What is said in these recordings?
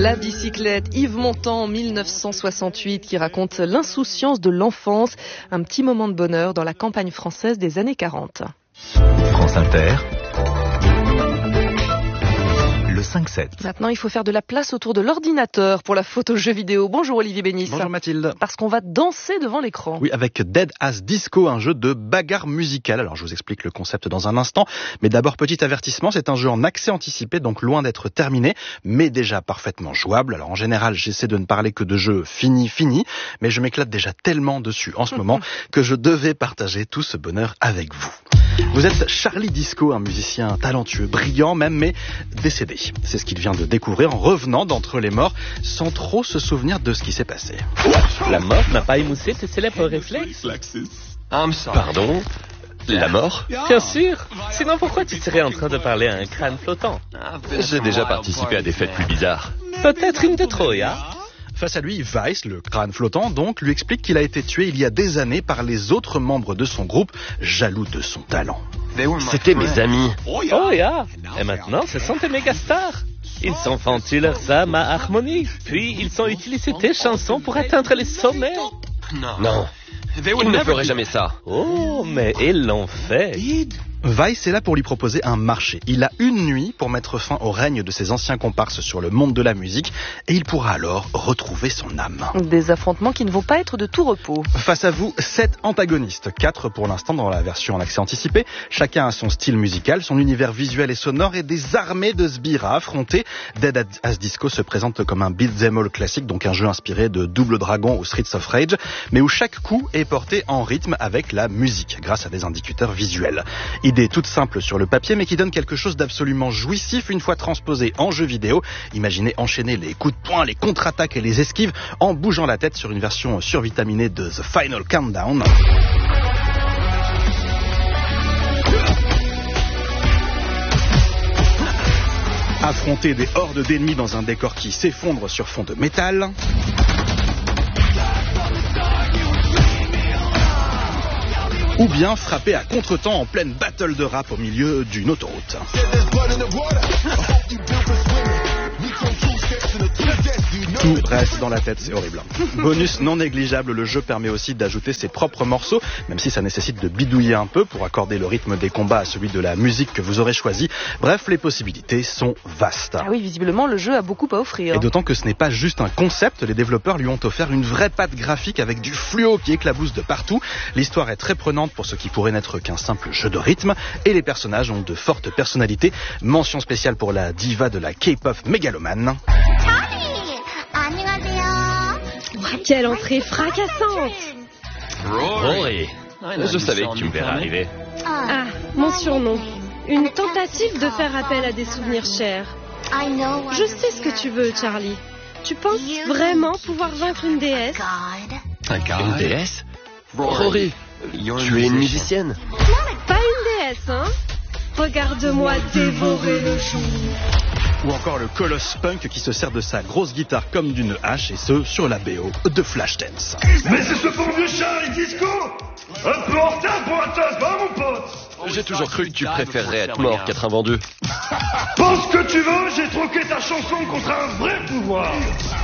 La bicyclette, Yves Montand, 1968, qui raconte l'insouciance de l'enfance, un petit moment de bonheur dans la campagne française des années 40. France Inter, le 5-7. Maintenant, il faut faire de la place autour de l'ordinateur pour la photo jeu vidéo. Bonjour Olivier Bénis. Bonjour Mathilde. Parce qu'on va danser devant l'écran. Oui, avec Dead as Disco, un jeu de bagarre musicale. Alors je vous explique le concept dans un instant. Mais d'abord, petit avertissement, c'est un jeu en accès anticipé, donc loin d'être terminé, mais déjà parfaitement jouable. Alors en général, j'essaie de ne parler que de jeux finis, mais je m'éclate déjà tellement dessus en ce moment que je devais partager tout ce bonheur avec vous. Vous êtes Charlie Disco, un musicien talentueux, brillant même, mais décédé. C'est ce qu'il vient de découvrir en revenant d'entre les morts, sans trop se souvenir de ce qui s'est passé. La mort n'a pas émoussé tes célèbres réflexes? Pardon? La mort? Bien sûr. Sinon pourquoi tu serais en train de parler à un crâne flottant? J'ai déjà participé à des fêtes plus bizarres. Peut-être une de Troya. Face à lui, Vice, le crâne flottant, donc, lui explique qu'il a été tué il y a des années par les autres membres de son groupe, jaloux de son talent. C'était mes amis. Oh yeah. Et maintenant, ce sont tes mégastars. Ils ont vendu leurs âmes à harmonie. Puis, ils ont utilisé tes chansons pour atteindre les sommets. Non, ils ne feraient jamais ça. Oh, mais ils l'ont fait. Vice est là pour lui proposer un marché. Il a une nuit pour mettre fin au règne de ses anciens comparses sur le monde de la musique et il pourra alors retrouver son âme. Des affrontements qui ne vont pas être de tout repos. Face à vous, 7 antagonistes, 4 pour l'instant dans la version en accès anticipé. Chacun a son style musical, son univers visuel et sonore et des armées de sbires à affronter. Dead as Disco se présente comme un beat'em all classique, donc un jeu inspiré de Double Dragon ou Streets of Rage, mais où chaque coup est porté en rythme avec la musique, grâce à des indicateurs visuels. Idée toute simple sur le papier, mais qui donne quelque chose d'absolument jouissif une fois transposé en jeu vidéo. Imaginez enchaîner les coups de poing, les contre-attaques et les esquives en bougeant la tête sur une version survitaminée de The Final Countdown. Affronter des hordes d'ennemis dans un décor qui s'effondre sur fond de métal. Ou bien frapper à contretemps en pleine battle de rap au milieu d'une autoroute. Tout reste dans la tête, c'est horrible. Bonus non négligeable, le jeu permet aussi d'ajouter ses propres morceaux, même si ça nécessite de bidouiller un peu pour accorder le rythme des combats à celui de la musique que vous aurez choisi. Bref, les possibilités sont vastes. Ah oui, visiblement, le jeu a beaucoup à offrir. Et d'autant que ce n'est pas juste un concept, les développeurs lui ont offert une vraie patte graphique avec du fluo qui éclabousse de partout. L'histoire est très prenante pour ce qui pourrait n'être qu'un simple jeu de rythme, et les personnages ont de fortes personnalités. Mention spéciale pour la diva de la K-pop mégalomane. Quelle entrée fracassante! Rory, je savais que tu me verrais arriver. Ah, mon surnom. Une tentative de faire appel à des souvenirs chers. Je sais ce que tu veux, Charlie. Tu penses vraiment pouvoir vaincre une déesse? Une déesse? Rory, tu es une musicienne? Pas une déesse, hein? Regarde-moi dévorer le jour. Ou encore le colosse punk qui se sert de sa grosse guitare comme d'une hache, et ce, sur la BO de Flashdance. Mais c'est ce bon vieux Charlie Disco! Un peu en retard pour la tasse, va mon pote! J'ai toujours cru que tu préférerais être mort qu'être invendu. Pense que tu veux, j'ai troqué ta chanson contre un vrai pouvoir!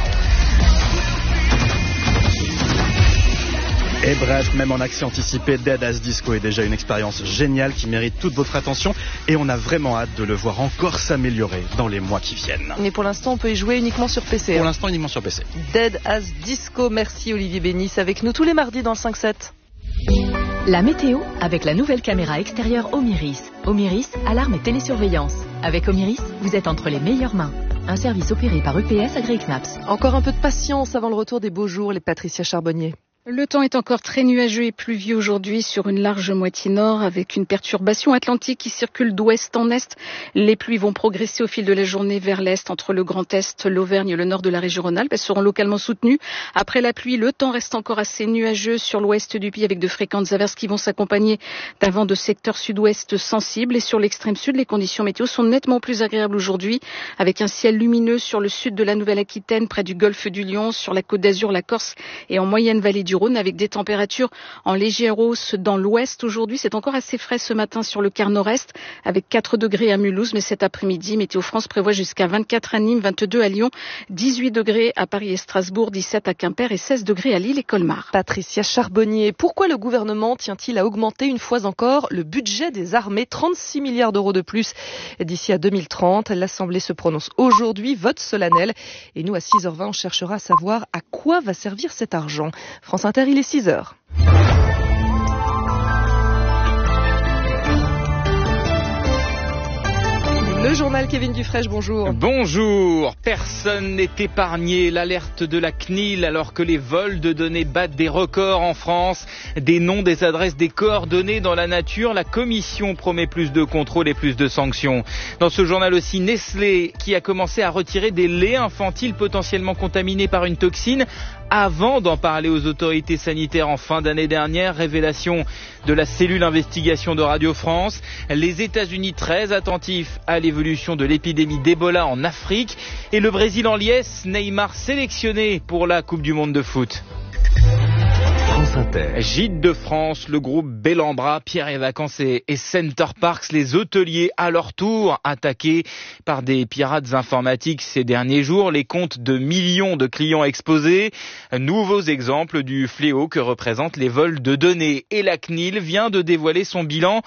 Et bref, même en accès anticipé, Dead as Disco est déjà une expérience géniale qui mérite toute votre attention et on a vraiment hâte de le voir encore s'améliorer dans les mois qui viennent. Mais pour l'instant, on peut y jouer uniquement sur PC. Pour l'instant, uniquement sur PC. Dead as Disco, merci Olivier Bénis, avec nous tous les mardis dans le 5-7. La météo avec la nouvelle caméra extérieure Omiris. Omiris, alarme et télésurveillance. Avec Omiris, vous êtes entre les meilleures mains. Un service opéré par EPS agréé CNAPS. Encore un peu de patience avant le retour des beaux jours, les Patricia Charbonnier. Le temps est encore très nuageux et pluvieux aujourd'hui sur une large moitié nord avec une perturbation atlantique qui circule d'ouest en est. Les pluies vont progresser au fil de la journée vers l'est entre le Grand Est, l'Auvergne et le nord de la région Rhône-Alpes. Elles seront localement soutenues. Après la pluie, le temps reste encore assez nuageux sur l'ouest du pays avec de fréquentes averses qui vont s'accompagner d'un vent de secteur sud-ouest sensible. Et sur l'extrême sud, les conditions météo sont nettement plus agréables aujourd'hui avec un ciel lumineux sur le sud de la Nouvelle-Aquitaine près du golfe du Lion, sur la Côte d'Azur, la Corse et en moyenne vallée du Rhône avec des températures en légère hausse dans l'ouest. Aujourd'hui, c'est encore assez frais ce matin sur le quart nord-est avec 4 degrés à Mulhouse. Mais cet après-midi, Météo France prévoit jusqu'à 24 à Nîmes, 22 à Lyon, 18 degrés à Paris et Strasbourg, 17 à Quimper et 16 degrés à Lille et Colmar. Patricia Charbonnier, pourquoi le gouvernement tient-il à augmenter une fois encore le budget des armées, 36 milliards d'euros de plus d'ici à 2030? L'Assemblée se prononce aujourd'hui, vote solennel. Et nous, à 6h20, on cherchera à savoir à quoi va servir cet argent. France Inter, il est 6h. Le journal Kevin Dufresne, bonjour. Bonjour. Personne n'est épargné. L'alerte de la CNIL alors que les vols de données battent des records en France. Des noms, des adresses, des coordonnées dans la nature. La commission promet plus de contrôle et plus de sanctions. Dans ce journal aussi, Nestlé qui a commencé à retirer des laits infantiles potentiellement contaminés par une toxine avant d'en parler aux autorités sanitaires en fin d'année dernière. Révélation de la cellule investigation de Radio France. Les États-Unis très attentifs à l'évolution de l'épidémie d'Ebola en Afrique. Et le Brésil en liesse, Neymar sélectionné pour la Coupe du Monde de foot. Gîtes de France, le groupe Bellambra, Pierre et Vacances et Center Parcs, les hôteliers à leur tour attaqués par des pirates informatiques ces derniers jours. Les comptes de millions de clients exposés. Nouveaux exemples du fléau que représentent les vols de données. Et la CNIL vient de dévoiler son bilan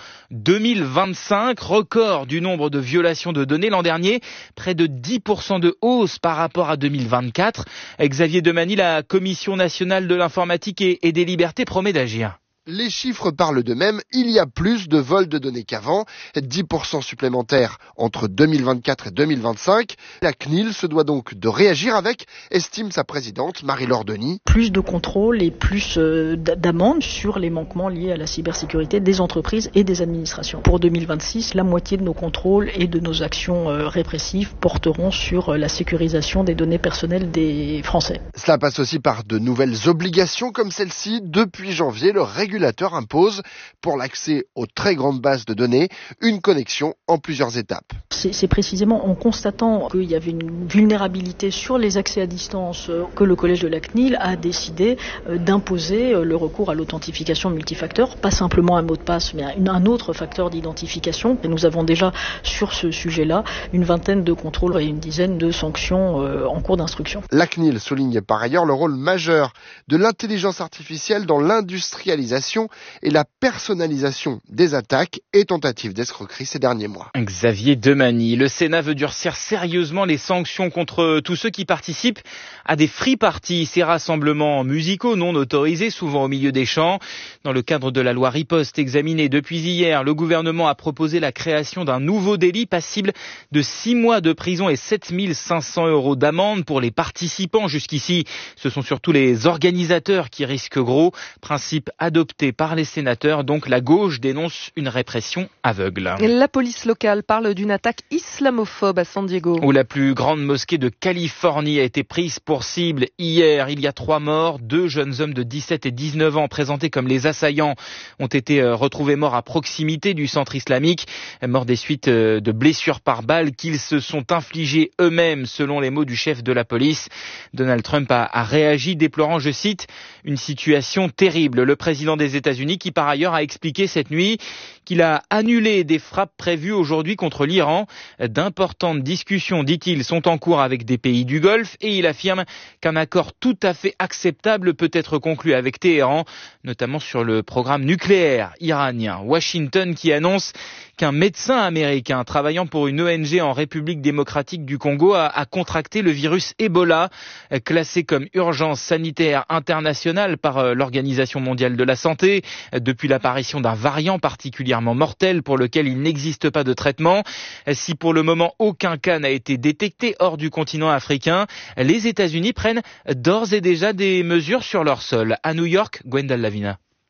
2025, record du nombre de violations de données l'an dernier, près de 10% de hausse par rapport à 2024. Xavier Demany, la Commission nationale de l'informatique et des libertés promet d'agir. Les chiffres parlent d'eux-mêmes, il y a plus de vols de données qu'avant, 10% supplémentaires entre 2024 et 2025. La CNIL se doit donc de réagir avec, estime sa présidente Marie-Laure Denis. Plus de contrôle et plus d'amendes sur les manquements liés à la cybersécurité des entreprises et des administrations. Pour 2026, la moitié de nos contrôles et de nos actions répressives porteront sur la sécurisation des données personnelles des Français. Cela passe aussi par de nouvelles obligations comme celle-ci. Depuis janvier, le régulateur impose, pour l'accès aux très grandes bases de données, une connexion en plusieurs étapes. C'est précisément en constatant qu'il y avait une vulnérabilité sur les accès à distance que le collège de la CNIL a décidé d'imposer le recours à l'authentification multifacteur, pas simplement un mot de passe, mais un autre facteur d'identification. Et nous avons déjà sur ce sujet-là une vingtaine de contrôles et une dizaine de sanctions en cours d'instruction. La CNIL souligne par ailleurs le rôle majeur de l'intelligence artificielle dans l'industrialisation et la personnalisation des attaques et tentatives d'escroquerie ces derniers mois. Xavier Demany, le Sénat veut durcir sérieusement les sanctions contre tous ceux qui participent à des free parties, ces rassemblements musicaux non autorisés, souvent au milieu des champs. Dans le cadre de la loi Riposte examinée depuis hier, le gouvernement a proposé la création d'un nouveau délit passible de 6 mois de prison et 7 500 € d'amende pour les participants. Jusqu'ici, ce sont surtout les organisateurs qui risquent gros. Principe adopté par les sénateurs, donc la gauche dénonce une répression aveugle. La police locale parle d'une attaque islamophobe à San Diego. Où la plus grande mosquée de Californie a été prise pour cible hier. Il y a 3 morts, 2 jeunes hommes de 17 et 19 ans présentés comme les assaillants ont été retrouvés morts à proximité du centre islamique, morts des suites de blessures par balles qu'ils se sont infligées eux-mêmes, selon les mots du chef de la police. Donald Trump a réagi déplorant, je cite, une situation terrible. Le président des États-Unis qui par ailleurs a expliqué cette nuit qu'il a annulé des frappes prévues aujourd'hui contre l'Iran. D'importantes discussions, dit-il, sont en cours avec des pays du Golfe et il affirme qu'un accord tout à fait acceptable peut être conclu avec Téhéran, notamment sur le programme nucléaire iranien. Washington qui annonce qu'un médecin américain travaillant pour une ONG en République démocratique du Congo a contracté le virus Ebola, classé comme urgence sanitaire internationale par l'Organisation mondiale de la santé, depuis l'apparition d'un variant particulièrement mortel pour lequel il n'existe pas de traitement. Si pour le moment aucun cas n'a été détecté hors du continent africain, les États-Unis prennent d'ores et déjà des mesures sur leur sol. À New York, Gwendal Lavina.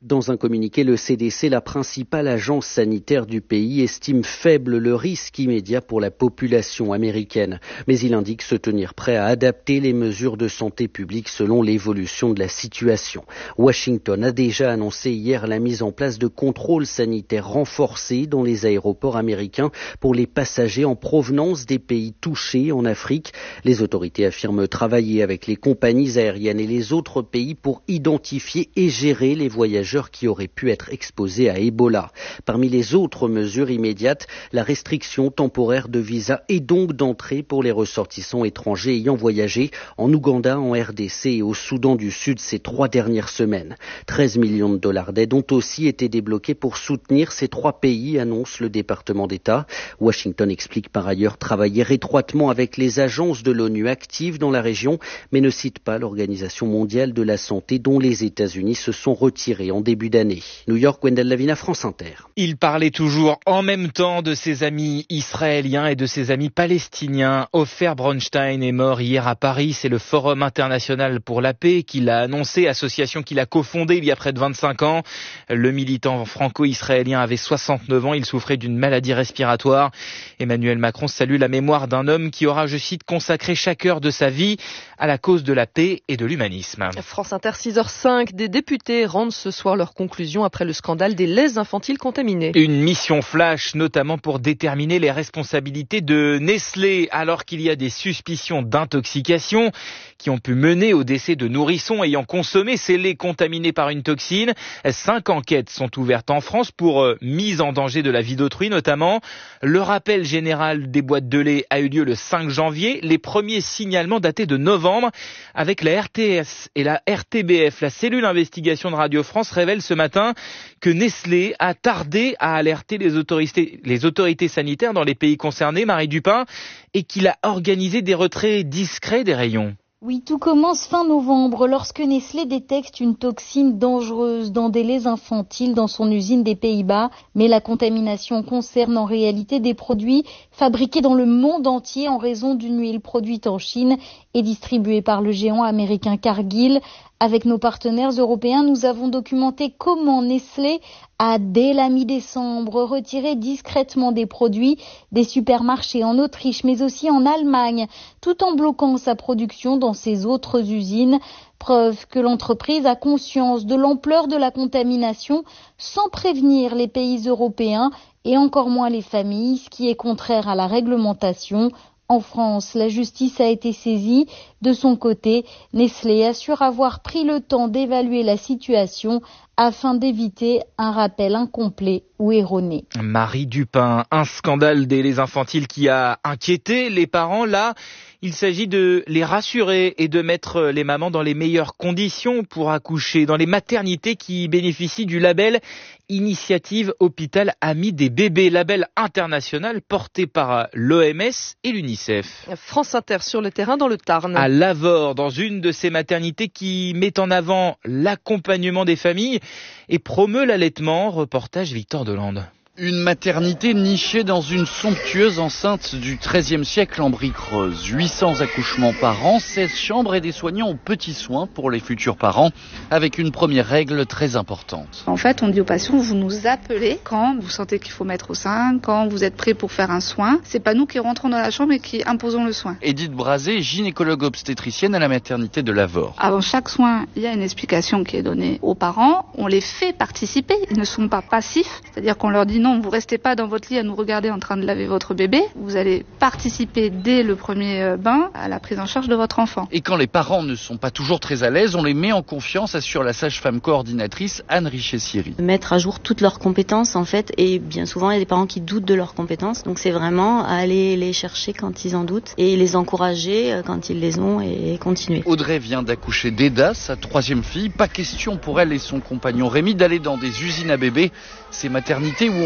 Dans un communiqué, le CDC, la principale agence sanitaire du pays, estime faible le risque immédiat pour la population américaine. Mais il indique se tenir prêt à adapter les mesures de santé publique selon l'évolution de la situation. Washington a déjà annoncé hier la mise en place de contrôles sanitaires renforcés dans les aéroports américains pour les passagers en provenance des pays touchés en Afrique. Les autorités affirment travailler avec les compagnies aériennes et les autres pays pour identifier et gérer les voyageurs qui auraient pu être exposés à Ebola. Parmi les autres mesures immédiates, la restriction temporaire de visa et donc d'entrée pour les ressortissants étrangers ayant voyagé en Ouganda, en RDC et au Soudan du Sud ces 3 dernières semaines. 13 millions de dollars d'aide ont aussi été débloqués pour soutenir ces 3 pays, annonce le département d'État. Washington explique par ailleurs travailler étroitement avec les agences de l'ONU actives dans la région, mais ne cite pas l'Organisation mondiale de la santé dont les États-Unis se sont retirés en début d'année. New York, Wendell Lavina, France Inter. Il parlait toujours en même temps de ses amis israéliens et de ses amis palestiniens. Ofer Bronstein est mort hier à Paris. C'est le Forum international pour la paix qu'il a annoncé, association qu'il a cofondée il y a près de 25 ans. Le militant franco-israélien avait 69 ans. Il souffrait d'une maladie respiratoire. Emmanuel Macron salue la mémoire d'un homme qui aura, je cite, consacré chaque heure de sa vie à la cause de la paix et de l'humanisme. France Inter, 6h05. Des députés rendent ce soir leurs conclusions après le scandale des laits infantiles contaminés. Une mission flash, notamment pour déterminer les responsabilités de Nestlé, alors qu'il y a des suspicions d'intoxication qui ont pu mener au décès de nourrissons ayant consommé ces laits contaminés par une toxine. 5 enquêtes sont ouvertes en France pour mise en danger de la vie d'autrui notamment. Le rappel général des boîtes de lait a eu lieu le 5 janvier. Les premiers signalements dataient de novembre avec la RTS et la RTBF. La cellule investigation de Radio France révèle ce matin que Nestlé a tardé à alerter les autorités sanitaires dans les pays concernés, Marie Dupin, et qu'il a organisé des retraits discrets des rayons. Oui, tout commence fin novembre lorsque Nestlé détecte une toxine dangereuse dans des laits infantiles dans son usine des Pays-Bas. Mais la contamination concerne en réalité des produits fabriqués dans le monde entier en raison d'une huile produite en Chine et distribuée par le géant américain Cargill. Avec nos partenaires européens, nous avons documenté comment Nestlé a, dès la mi-décembre, retiré discrètement des produits des supermarchés en Autriche, mais aussi en Allemagne, tout en bloquant sa production dans ses autres usines. Preuve que l'entreprise a conscience de l'ampleur de la contamination sans prévenir les pays européens et encore moins les familles, ce qui est contraire à la réglementation. En France, la justice a été saisie. De son côté, Nestlé assure avoir pris le temps d'évaluer la situation afin d'éviter un rappel incomplet ou erroné. Marie Dupin, un scandale des laits infantiles qui a inquiété les parents. Là, il s'agit de les rassurer et de mettre les mamans dans les meilleures conditions pour accoucher, dans les maternités qui bénéficient du label Initiative Hôpital Ami des bébés, label international porté par l'OMS et l'UNICEF. France Inter sur le terrain dans le Tarn. À Lavore, dans une de ces maternités qui met en avant l'accompagnement des familles et promeut l'allaitement, reportage Victor Delande. Une maternité nichée dans une somptueuse enceinte du XIIIe siècle en briques roses. 800 accouchements par an, 16 chambres et des soignants aux petits soins pour les futurs parents, avec une première règle très importante. En fait, on dit aux patients, vous nous appelez quand vous sentez qu'il faut mettre au sein, quand vous êtes prêt pour faire un soin. C'est pas nous qui rentrons dans la chambre et qui imposons le soin. Edith Brazé, gynécologue obstétricienne à la maternité de Lavore. Avant chaque soin, il y a une explication qui est donnée aux parents. On les fait participer. Ils ne sont pas passifs. C'est-à-dire qu'on leur dit non, vous restez pas dans votre lit à nous regarder en train de laver votre bébé. Vous allez participer dès le premier bain à la prise en charge de votre enfant. Et quand les parents ne sont pas toujours très à l'aise, on les met en confiance, assure la sage-femme coordinatrice Anne Richet-Siri. Mettre à jour toutes leurs compétences en fait, et bien souvent il y a des parents qui doutent de leurs compétences. Donc c'est vraiment aller les chercher quand ils en doutent et les encourager quand ils les ont et continuer. Audrey vient d'accoucher d'Eda, sa 3e fille. Pas question pour elle et son compagnon Rémi d'aller dans des usines à bébés, ces maternités où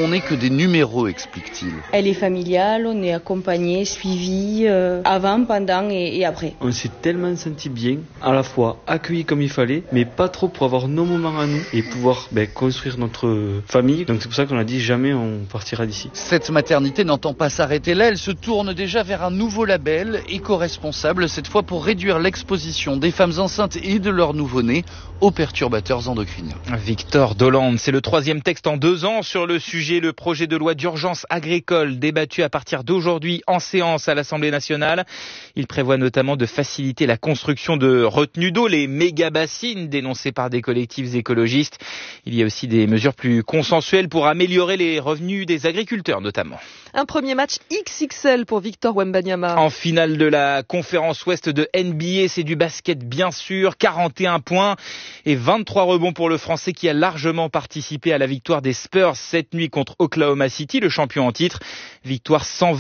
on n'est que des numéros, explique-t-il. Elle est familiale, on est accompagné, suivi, avant, pendant et après. On s'est tellement senti bien, à la fois accueillis comme il fallait, mais pas trop pour avoir nos moments à nous et pouvoir construire notre famille. Donc c'est pour ça qu'on a dit jamais on partira d'ici. Cette maternité n'entend pas s'arrêter là, elle se tourne déjà vers un nouveau label, éco-responsable, cette fois pour réduire l'exposition des femmes enceintes et de leurs nouveau-nés aux perturbateurs endocriniens. Victor Dolande, c'est le 3e texte en 2 ans sur le sujet. Le projet de loi d'urgence agricole débattu à partir d'aujourd'hui en séance à l'Assemblée nationale. Il prévoit notamment de faciliter la construction de retenues d'eau, les méga-bassines dénoncées par des collectifs écologistes. Il y a aussi des mesures plus consensuelles pour améliorer les revenus des agriculteurs notamment. Un premier match XXL pour Victor Wembanyama. En finale de la conférence ouest de NBA, c'est du basket bien sûr, 41 points et 23 rebonds pour le Français qui a largement participé à la victoire des Spurs cette nuit contre Oklahoma City, le champion en titre. Victoire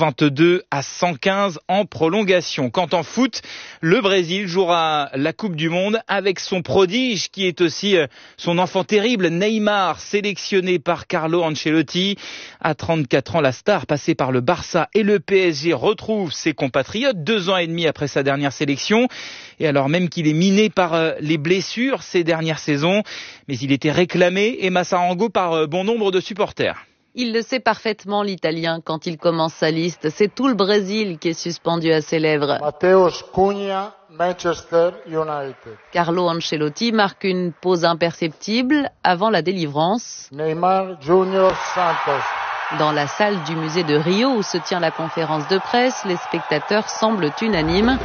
122-115 en prolongation. Quant en foot, le Brésil jouera la Coupe du Monde avec son prodige qui est aussi son enfant terrible, Neymar, sélectionné par Carlo Ancelotti. À 34 ans, la star passée par le Barça et le PSG retrouve ses compatriotes 2 ans et demi après sa dernière sélection. Et alors même qu'il est miné par les blessures ces dernières saisons, mais il était réclamé, et Massarango, par bon nombre de supporters. Il le sait parfaitement, l'Italien, quand il commence sa liste. C'est tout le Brésil qui est suspendu à ses lèvres. Mateus Cunha, Manchester United. Carlo Ancelotti marque une pause imperceptible avant la délivrance. Neymar Junior Santos. Dans la salle du musée de Rio où se tient la conférence de presse, les spectateurs semblent unanimes.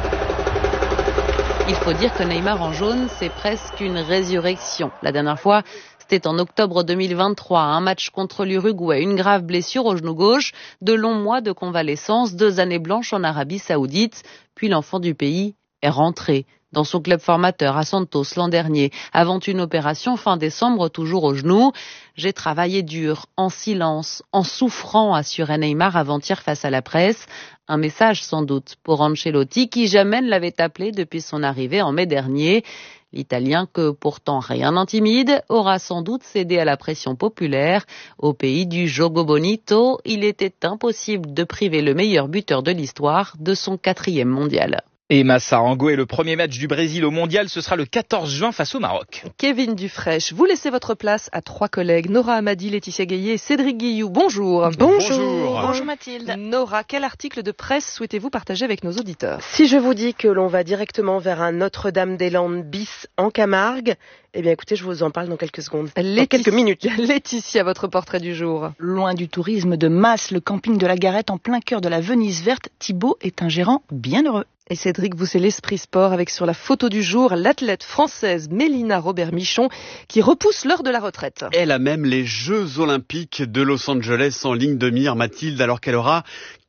Il faut dire que Neymar en jaune, c'est presque une résurrection. La dernière fois, c'était en octobre 2023, un match contre l'Uruguay, une grave blessure au genou gauche, de longs mois de convalescence, 2 années blanches en Arabie Saoudite, puis l'enfant du pays est rentré dans son club formateur à Santos l'an dernier, avant une opération fin décembre toujours au genou. J'ai travaillé dur, en silence, en souffrant, assurait Neymar avant-hier face à la presse. Un message sans doute pour Ancelotti qui jamais ne l'avait appelé depuis son arrivée en mai dernier. L'Italien, que pourtant rien n'intimide, aura sans doute cédé à la pression populaire. Au pays du Jogo Bonito, il était impossible de priver le meilleur buteur de l'histoire de son 4e mondial. Et Massarango est le premier match du Brésil au mondial, ce sera le 14 juin face au Maroc. Kevin Dufraîche, vous laissez votre place à 3 collègues, Nora Amadi, Laetitia Gaillet et Cédric Guilloux. Bonjour. Bonjour Mathilde. Nora, quel article de presse souhaitez-vous partager avec nos auditeurs? Si je vous dis que l'on va directement vers un Notre-Dame-des-Landes bis en Camargue, eh bien écoutez, je vous en parle dans quelques secondes. Dans quelques minutes. Laetitia, votre portrait du jour. Loin du tourisme de masse, le camping de la Garette en plein cœur de la Venise verte, Thibaut est un gérant bien heureux. Et Cédric, vous c'est l'esprit sport avec sur la photo du jour l'athlète française Mélina Robert-Michon qui repousse l'heure de la retraite. Elle a même les Jeux Olympiques de Los Angeles en ligne de mire, Mathilde, alors qu'elle aura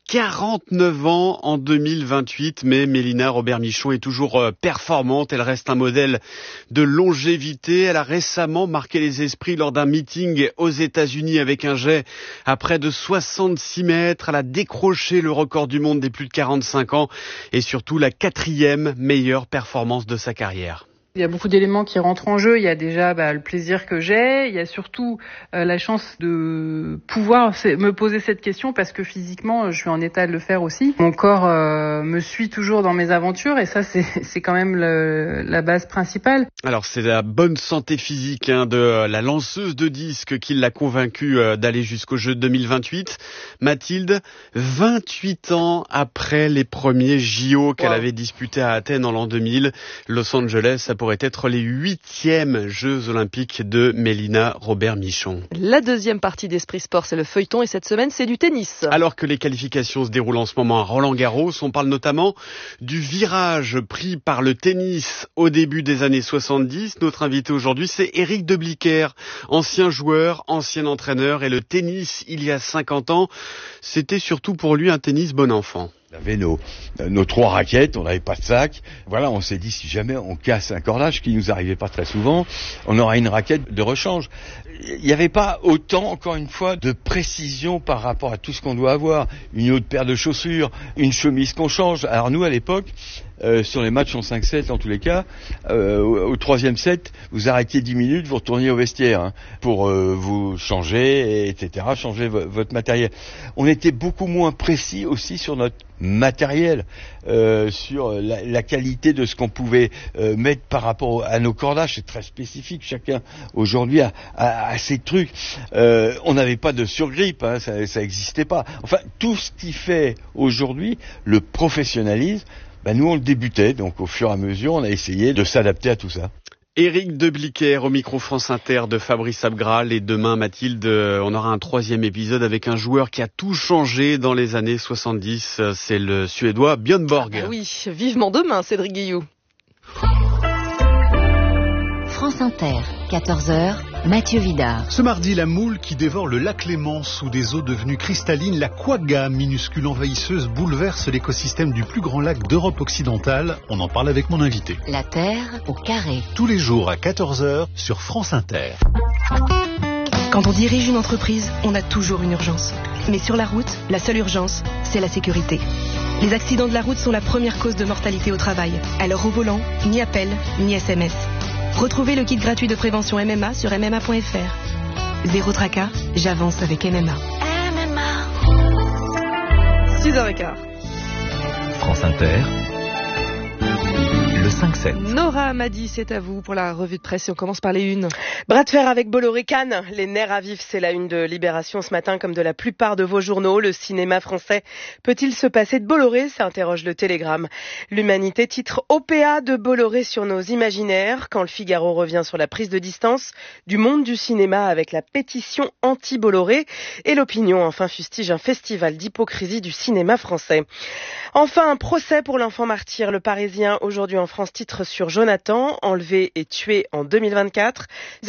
49 ans en 2028, mais Mélina Robert-Michon est toujours performante. Elle reste un modèle de longévité. Elle a récemment marqué les esprits lors d'un meeting aux États-Unis avec un jet à près de 66 mètres. Elle a décroché le record du monde des plus de 45 ans et surtout la 4e meilleure performance de sa carrière. Il y a beaucoup d'éléments qui rentrent en jeu. Il y a déjà le plaisir que j'ai. Il y a surtout la chance de pouvoir me poser cette question parce que physiquement, je suis en état de le faire aussi. Mon corps me suit toujours dans mes aventures et ça, c'est quand même la base principale. Alors, c'est la bonne santé physique de la lanceuse de disques qui l'a convaincue d'aller jusqu'aux Jeux de 2028. Mathilde, 28 ans après les premiers JO qu'elle avait disputés à Athènes en l'an 2000, Los Angeles a pourrait être les 8e Jeux Olympiques de Mélina Robert-Michon. La deuxième partie d'Esprit Sport, c'est le feuilleton et cette semaine, c'est du tennis. Alors que les qualifications se déroulent en ce moment à Roland-Garros, on parle notamment du virage pris par le tennis au début des années 70. Notre invité aujourd'hui, c'est Éric de Blicker, ancien joueur, ancien entraîneur, et le tennis, il y a 50 ans, c'était surtout pour lui un tennis bon enfant. On avait nos 3 raquettes, on n'avait pas de sac. Voilà, on s'est dit si jamais on casse un cordage, qui nous arrivait pas très souvent, on aura une raquette de rechange. Il n'y avait pas autant, encore une fois, de précision par rapport à tout ce qu'on doit avoir. Une autre paire de chaussures, une chemise qu'on change. Alors nous, à l'époque, sur les matchs en 5-7 en tous les cas. Au 3e set, vous arrêtiez 10 minutes, vous retourniez au vestiaire pour vous changer, etc., changer votre matériel. On était beaucoup moins précis aussi sur notre matériel, sur la qualité de ce qu'on pouvait mettre par rapport à nos cordages. C'est très spécifique, chacun aujourd'hui a ses trucs. On n'avait pas de surgrippe, ça existait pas. Enfin, tout ce qui fait aujourd'hui le professionnalisme, nous on le débutait, donc au fur et à mesure on a essayé de s'adapter à tout ça. Éric Debliquer au micro France Inter de Fabrice Abgral, et demain, Mathilde, on aura un 3e épisode avec un joueur qui a tout changé dans les années 70, c'est le Suédois Björn Borg. Oui, vivement demain, Cédric Guillou. France Inter, 14h, Mathieu Vidard. Ce mardi, la moule qui dévore le lac Léman sous des eaux devenues cristallines, la quagga, minuscule envahisseuse, bouleverse l'écosystème du plus grand lac d'Europe occidentale. On en parle avec mon invité. La Terre au carré. Tous les jours à 14h sur France Inter. Quand on dirige une entreprise, on a toujours une urgence. Mais sur la route, la seule urgence, c'est la sécurité. Les accidents de la route sont la première cause de mortalité au travail. Alors au volant, ni appel, ni SMS. Retrouvez le kit gratuit de prévention MMA sur MMA.fr. Zéro tracas, j'avance avec MMA. MMA. 6h15. France Inter. Le 5-7. Nora Amadi, c'est à vous pour la revue de presse. Et on commence par les unes. Bras de fer avec Bolloré-Cannes. Les nerfs à vif, c'est la une de Libération ce matin, comme de la plupart de vos journaux. Le cinéma français peut-il se passer de Bolloré ? S'interroge le Télégramme. L'Humanité titre OPA de Bolloré sur nos imaginaires. Quand le Figaro revient sur la prise de distance du monde du cinéma avec la pétition anti-Bolloré. Et l'Opinion, enfin, fustige un festival d'hypocrisie du cinéma français. Enfin, un procès pour l'enfant martyr. Le Parisien, aujourd'hui en France, titre sur Jonathan, enlevé et tué en 2024.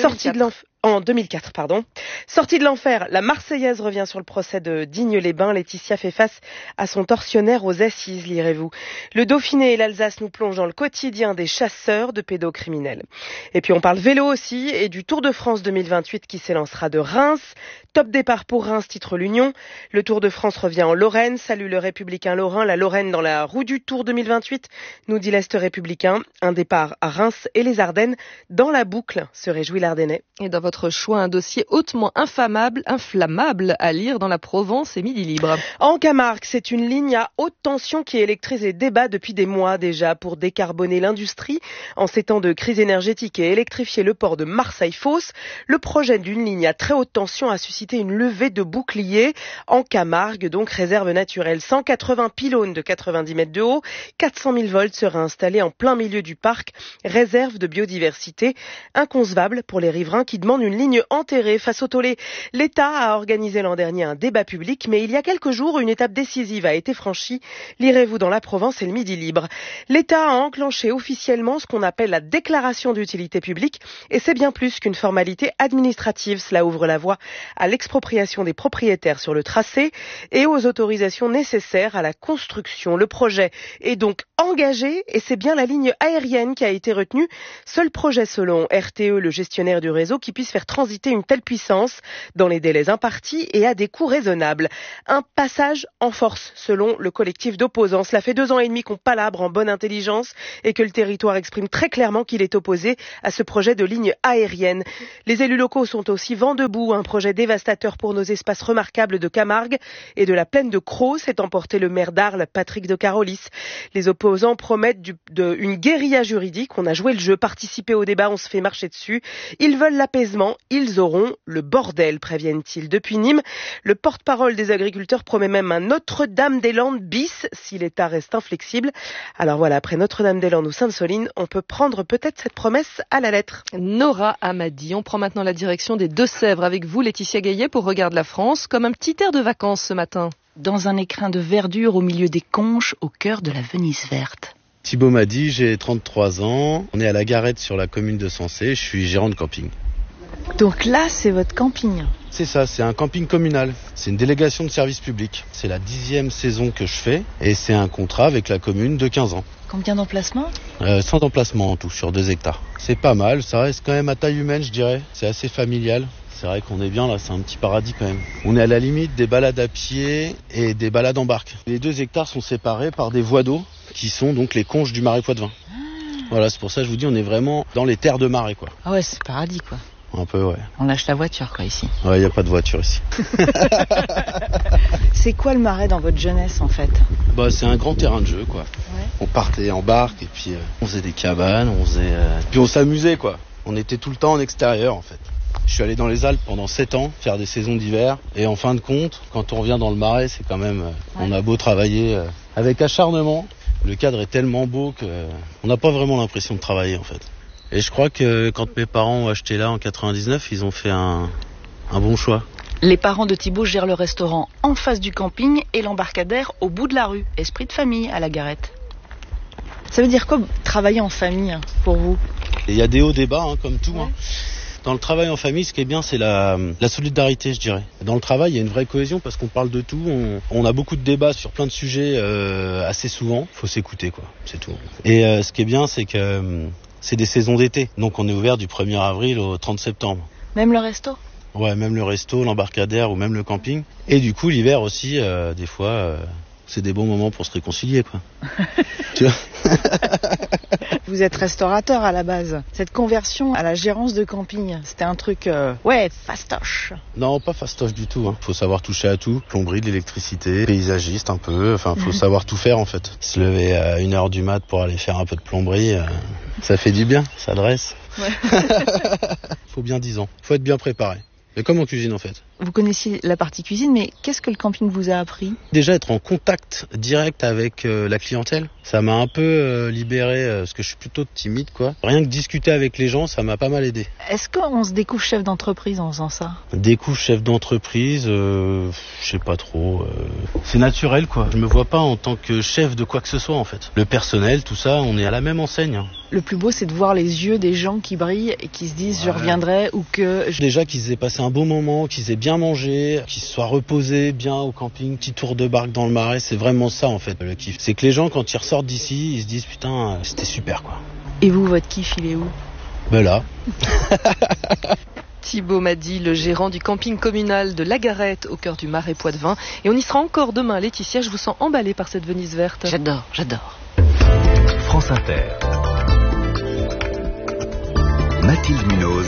En 2004, pardon. Sortie de l'enfer, la Marseillaise revient sur le procès de Digne-les-Bains. Laetitia fait face à son tortionnaire aux assises, lirez-vous. Le Dauphiné et l'Alsace nous plongent dans le quotidien des chasseurs de pédocriminels. Et puis on parle vélo aussi et du Tour de France 2028 qui s'élancera de Reims. Top départ pour Reims, titre l'Union. Le Tour de France revient en Lorraine. Salut le Républicain Lorrain. La Lorraine dans la roue du Tour 2028, nous dit l'Est républicain. Un départ à Reims et les Ardennes dans la boucle, se réjouit l'Ardennais. Et dans votre choix, un dossier hautement inflammable à lire dans la Provence et Midi Libre. En Camargue, c'est une ligne à haute tension qui électrise les débats depuis des mois déjà pour décarboner l'industrie. En ces temps de crise énergétique et électrifier le port de Marseille-Fos, le projet d'une ligne à très haute tension a suscité une levée de boucliers. En Camargue, donc réserve naturelle, 180 pylônes de 90 mètres de haut, 400 000 volts seraient installés en plein milieu du parc, réserve de biodiversité, inconcevable pour les riverains qui demandent une ligne enterrée face au tollé. L'État a organisé l'an dernier un débat public, mais il y a quelques jours, une étape décisive a été franchie. Lirez-vous dans la Provence et le Midi Libre. L'État a enclenché officiellement ce qu'on appelle la déclaration d'utilité publique, et c'est bien plus qu'une formalité administrative. Cela ouvre la voie à l'expropriation des propriétaires sur le tracé et aux autorisations nécessaires à la construction. Le projet est donc engagé et c'est bien la ligne aérienne qui a été retenue. Seul projet selon RTE, le gestionnaire du réseau, qui puisse faire transiter une telle puissance dans les délais impartis et à des coûts raisonnables. Un passage en force selon le collectif d'opposants. Cela fait 2 ans et demi qu'on palabre en bonne intelligence et que le territoire exprime très clairement qu'il est opposé à ce projet de ligne aérienne. Les élus locaux sont aussi vent debout. Un projet dévastateur pour nos espaces remarquables de Camargue et de la plaine de Crau, s'est emporté le maire d'Arles, Patrick de Carolis. Les opposants promettent une guérilla juridique. On a joué le jeu, participé au débat, on se fait marcher dessus. Ils veulent l'apaisement, ils auront le bordel, préviennent-ils. Depuis Nîmes, le porte-parole des agriculteurs promet même un Notre-Dame-des-Landes bis si l'État reste inflexible. Alors voilà, après Notre-Dame-des-Landes ou Sainte-Soline, on peut prendre peut-être cette promesse à la lettre. Nora Amadi, on prend maintenant la direction des Deux-Sèvres avec vous, Laetitia Gaillet, pour Regarde la France, comme un petit air de vacances ce matin. Dans un écrin de verdure au milieu des Conches, au cœur de la Venise verte. Thibaut Madi, j'ai 33 ans, on est à la Garette sur la commune de Sensé, je suis gérant de camping. Donc là, c'est votre camping ? C'est ça, c'est un camping communal, c'est une délégation de service public. C'est la 10e saison que je fais et c'est un contrat avec la commune de 15 ans. Combien d'emplacements ? 100 emplacements en tout, sur 2 hectares. C'est pas mal, ça reste quand même à taille humaine, je dirais. C'est assez familial. C'est vrai qu'on est bien là, c'est un petit paradis quand même. On est à la limite des balades à pied et des balades en barque. Les 2 hectares sont séparés par des voies d'eau qui sont donc les conches du Marais Poitevin. Voilà, c'est pour ça que je vous dis, on est vraiment dans les terres de Marais, quoi. Ah ouais, c'est le paradis, quoi. Un peu, ouais. On lâche la voiture, quoi, ici. Ouais, y a pas de voiture ici. C'est quoi le Marais dans votre jeunesse, en fait? Bah, c'est un grand terrain de jeu, quoi. Ouais. On partait en barque et puis on faisait des cabanes, puis on s'amusait, quoi. On était tout le temps en extérieur, en fait. Je suis allé dans les Alpes pendant 7 ans, faire des saisons d'hiver. Et en fin de compte, quand on revient dans le Marais, c'est quand même... On a beau travailler avec acharnement. Le cadre est tellement beau qu'on n'a pas vraiment l'impression de travailler, en fait. Et je crois que quand mes parents ont acheté là en 99, ils ont fait un bon choix. Les parents de Thibaut gèrent le restaurant en face du camping et l'embarcadère au bout de la rue. Esprit de famille à la Garette. Ça veut dire quoi travailler en famille pour vous? Il y a des hauts, des bas, comme tout. Ouais. Dans le travail en famille, ce qui est bien, c'est la solidarité, je dirais. Dans le travail, il y a une vraie cohésion parce qu'on parle de tout. On a beaucoup de débats sur plein de sujets assez souvent. Il faut s'écouter, quoi. C'est tout. Et ce qui est bien, c'est que c'est des saisons d'été. Donc on est ouvert du 1er avril au 30 septembre. Même le resto? Ouais, même le resto, l'embarcadère ou même le camping. Et du coup, l'hiver aussi, des fois, c'est des bons moments pour se réconcilier, quoi. Tu vois? Vous êtes restaurateur à la base. Cette conversion à la gérance de camping, c'était un truc, fastoche. Non, pas fastoche du tout. Faut savoir toucher à tout. Plomberie, de l'électricité, paysagiste un peu. Enfin, faut savoir tout faire, en fait. Se lever à 1h du mat pour aller faire un peu de plomberie, ça fait du bien, ça dresse. Ouais. Faut bien 10 ans. Faut être bien préparé. Mais comme en cuisine, en fait. Vous connaissiez la partie cuisine, mais qu'est-ce que le camping vous a appris? Déjà, être en contact direct avec la clientèle, ça m'a un peu libéré, parce que je suis plutôt timide, quoi. Rien que discuter avec les gens, ça m'a pas mal aidé. Est-ce qu'on se découvre chef d'entreprise en faisant ça? Découvre chef d'entreprise, je sais pas trop. C'est naturel, quoi. Je me vois pas en tant que chef de quoi que ce soit, en fait. Le personnel, tout ça, on est à la même enseigne. Le plus beau, c'est de voir les yeux des gens qui brillent et qui se disent je reviendrai ou que... Déjà qu'ils aient passé un bon moment, qu'ils aient bien mangé, qu'ils se soient reposés bien au camping, petit tour de barque dans le Marais, c'est vraiment ça en fait le kiff. C'est que les gens quand ils ressortent d'ici, ils se disent putain c'était super quoi. Et vous, votre kiff il est où? Ben là. Thibaut Mady, le gérant du camping communal de La Garette au cœur du Marais Poitevin. Et on y sera encore demain. Laetitia, je vous sens emballée par cette Venise verte. J'adore. France Inter. Mathilde Munoz.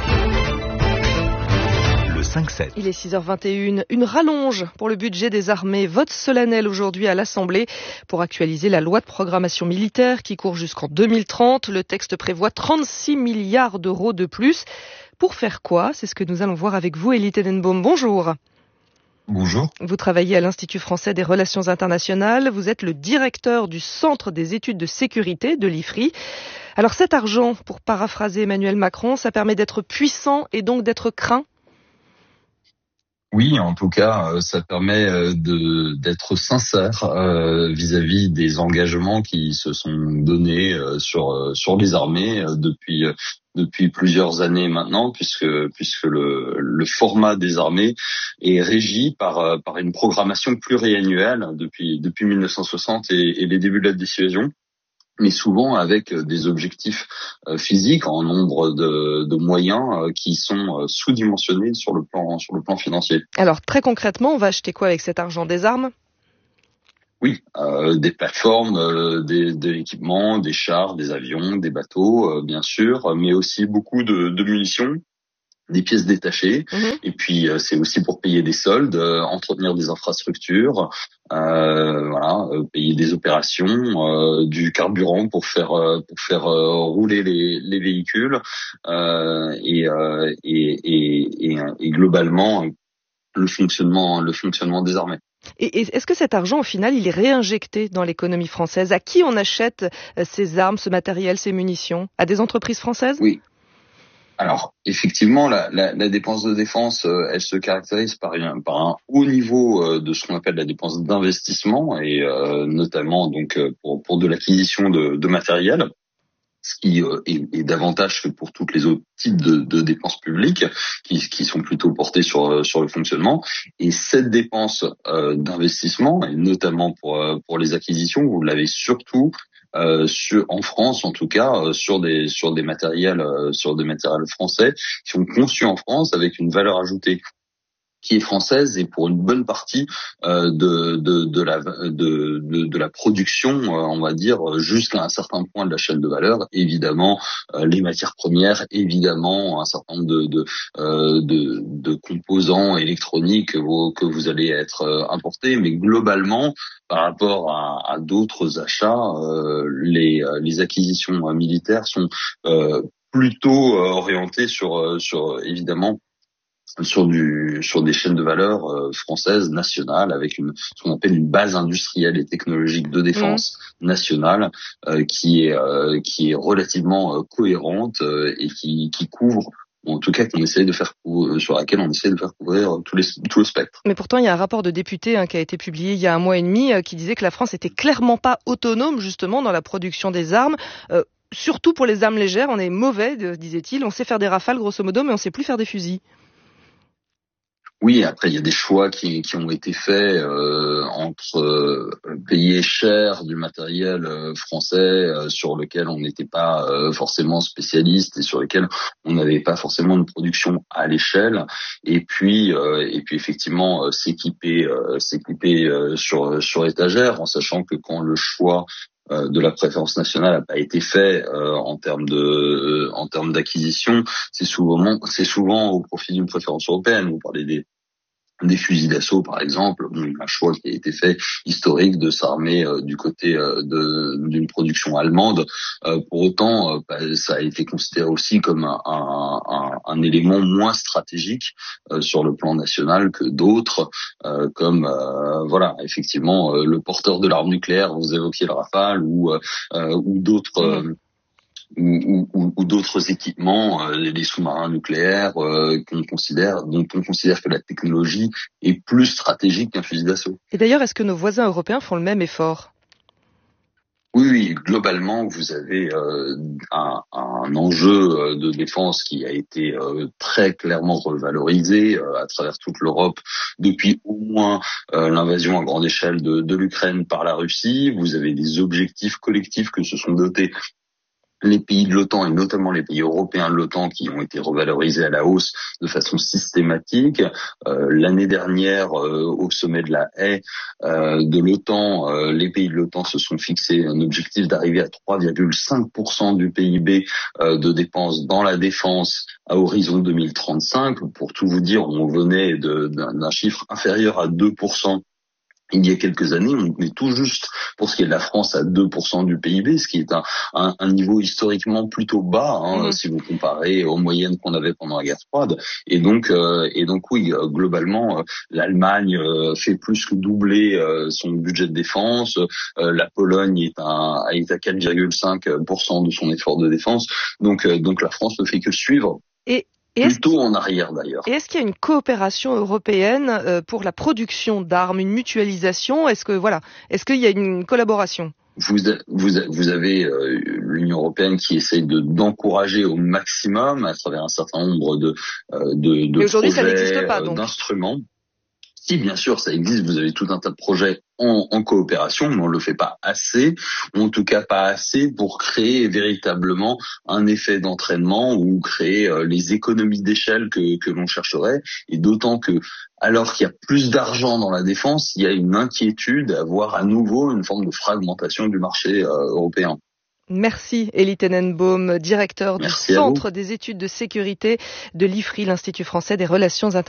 Le 5-7. Il est 6h21. Une rallonge pour le budget des armées. Vote solennel aujourd'hui à l'Assemblée pour actualiser la loi de programmation militaire qui court jusqu'en 2030. Le texte prévoit 36 milliards d'euros de plus. Pour faire quoi? C'est ce que nous allons voir avec vous, Elie Tenenbaum. Bonjour. Bonjour. Vous travaillez à l'Institut français des relations internationales. Vous êtes le directeur du Centre des études de sécurité de l'IFRI. Alors cet argent, pour paraphraser Emmanuel Macron, ça permet d'être puissant et donc d'être craint? Oui, en tout cas, ça permet d'être sincère vis-à-vis des engagements qui se sont donnés sur les armées depuis plusieurs années maintenant, puisque le format des armées est régi par une programmation pluriannuelle depuis 1960 et les débuts de la dissuasion, mais souvent avec des objectifs physiques en nombre de moyens qui sont sous-dimensionnés sur le plan financier. Alors très concrètement, on va acheter quoi avec cet argent? Des armes? Oui, des plateformes, de l'équipement, des chars, des avions, des bateaux, bien sûr, mais aussi beaucoup de munitions, des pièces détachées, et puis c'est aussi pour payer des soldes, entretenir des infrastructures, payer des opérations, du carburant pour faire rouler les véhicules, et globalement le fonctionnement des armées. Et est-ce que cet argent, au final, il est réinjecté dans l'économie française? À qui on achète ces armes, ce matériel, ces munitions? À des entreprises françaises? Oui. Alors, effectivement, la dépense de défense, elle se caractérise par un haut niveau de ce qu'on appelle la dépense d'investissement, et notamment donc pour de l'acquisition de matériel, ce qui est davantage que pour toutes les autres types de dépenses publiques qui sont plutôt portées sur le fonctionnement. Et cette dépense d'investissement, et notamment pour les acquisitions, vous l'avez surtout en France en tout cas, sur des matériels français qui sont conçus en France avec une valeur ajoutée qui est française et pour une bonne partie de la production, on va dire jusqu'à un certain point de la chaîne de valeur. Évidemment, les matières premières, évidemment un certain nombre de composants électroniques que vous allez être importés, mais globalement par rapport à d'autres achats, les acquisitions militaires sont plutôt orientées sur évidemment sur des chaînes de valeur françaises nationales avec ce qu'on appelle une base industrielle et technologique de défense nationale qui est relativement cohérente et qui couvre, en tout cas sur laquelle on essaie de faire couvrir tout le spectre. Mais pourtant, il y a un rapport de député qui a été publié il y a 1 mois et demi qui disait que la France était clairement pas autonome justement dans la production des armes. Surtout pour les armes légères, on est mauvais, disait-il. On sait faire des rafales grosso modo, mais on sait plus faire des fusils. Oui, après il y a des choix qui ont été faits entre payer cher du matériel français sur lequel on n'était pas forcément spécialiste et sur lequel on n'avait pas forcément une production à l'échelle, et puis effectivement s'équiper sur étagère, en sachant que quand le choix de la préférence nationale n'a pas été fait en termes d'acquisition, c'est souvent au profit d'une préférence européenne. Vous parlez des fusils d'assaut par exemple, un choix qui a été fait historique de s'armer du côté d'une production allemande. Pour autant, ça a été considéré aussi comme un élément moins stratégique sur le plan national que d'autres, comme effectivement le porteur de l'arme nucléaire, vous évoquiez le Rafale, ou d'autres ou d'autres équipements, les sous-marins nucléaires dont on considère que la technologie est plus stratégique qu'un fusil d'assaut. Et d'ailleurs, est-ce que nos voisins européens font le même effort ? Oui, globalement, vous avez un enjeu de défense qui a été très clairement revalorisé à travers toute l'Europe depuis au moins l'invasion à grande échelle de l'Ukraine par la Russie. Vous avez des objectifs collectifs que se sont dotés les pays de l'OTAN et notamment les pays européens de l'OTAN qui ont été revalorisés à la hausse de façon systématique. L'année dernière, au sommet de la Haye de l'OTAN, les pays de l'OTAN se sont fixés un objectif d'arriver à 3,5% du PIB de dépenses dans la défense à horizon 2035. Pour tout vous dire, on venait d'un chiffre inférieur à 2%. Il y a quelques années, on est tout juste, pour ce qui est de la France, à 2% du PIB, ce qui est un niveau historiquement plutôt bas, si vous comparez aux moyennes qu'on avait pendant la guerre froide. Et donc oui, globalement, l'Allemagne fait plus que doubler son budget de défense. La Pologne est à 4,5% de son effort de défense. Donc la France ne fait que suivre. Plutôt en arrière d'ailleurs. Et est-ce qu'il y a une coopération européenne pour la production d'armes, une mutualisation ? Est-ce qu'il y a une collaboration ? Vous avez l'Union européenne qui essaye d'encourager au maximum à travers un certain nombre de Mais aujourd'hui, ça n'existe pas, donc. D'instruments. Si, bien sûr, ça existe. Vous avez tout un tas de projets en coopération, mais on le fait pas assez, ou en tout cas pas assez pour créer véritablement un effet d'entraînement ou créer les économies d'échelle que l'on chercherait. Et d'autant que, alors qu'il y a plus d'argent dans la défense, il y a une inquiétude à voir à nouveau une forme de fragmentation du marché européen. Merci Elie Tenenbaum, directeur du Centre des études de sécurité de l'IFRI, l'Institut français des relations internationales.